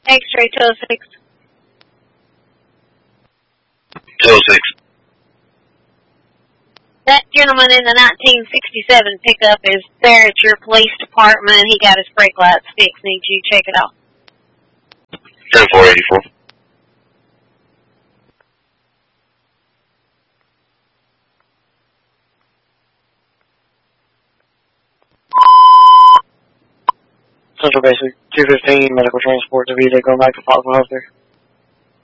X-ray 206. 206. That gentleman in the 1967 pickup is there at your police department. He got his brake lights fixed. Need you to check it out. 10484. Central Basic 215, medical transport to VJ, going back to Foxville Health Care.